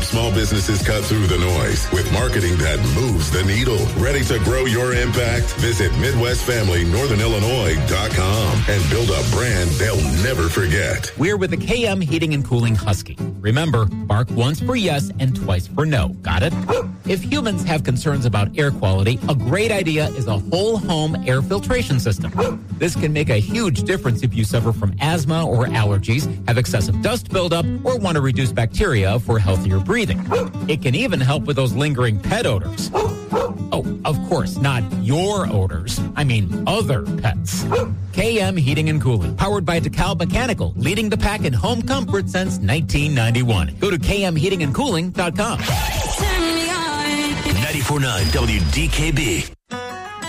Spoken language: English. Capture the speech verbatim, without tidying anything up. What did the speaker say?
small businesses cut through the noise with marketing that moves the needle. Ready to grow your impact? Visit Midwest Family Northern Illinois dot com and build a brand they'll never forget. We're with the K M Heating and Cooling Husky. Remember, bark once for yes and twice for no. Got it? If humans have concerns about air quality, a great idea is a whole home air filtration system. This can make a huge difference if you suffer from asthma or allergies, have excessive dust buildup, or want to reduce bacteria for healthier breathing. It can even help with those lingering pet odors. Oh, of course, not your odors. I mean other pets. K M Heating and Cooling, powered by DeKalb Mechanical, leading the pack in home comfort since nineteen ninety-one. Go to K M heating and cooling dot com. ninety-four point nine W D K B.